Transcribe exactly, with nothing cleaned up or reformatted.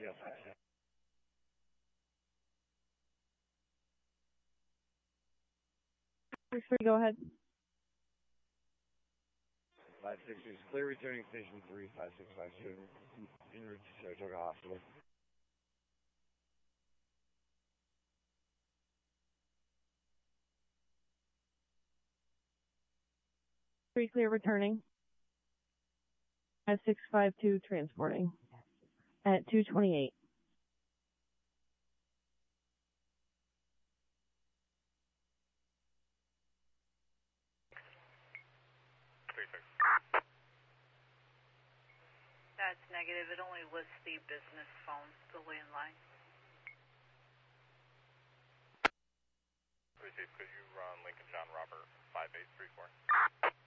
Yes. Three, go ahead. five six is clear, returning station three, five six five two, in route to Saratoga Hospital. Three, clear, returning. At six five two, transporting. At two twenty-eight. That's negative. It only lists the business phone, the landline. Could you run Lincoln John Robert five eight three four?